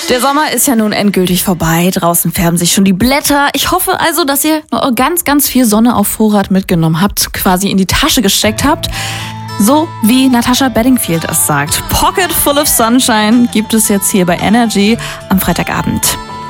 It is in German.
Der Sommer ist ja nun endgültig vorbei. Draußen färben sich schon die Blätter. Ich hoffe also, dass ihr ganz, ganz viel Sonne auf Vorrat mitgenommen habt, quasi in die Tasche gesteckt habt. So wie Natasha Bedingfield es sagt. Pocket full of sunshine gibt es jetzt hier bei Energy am Freitagabend.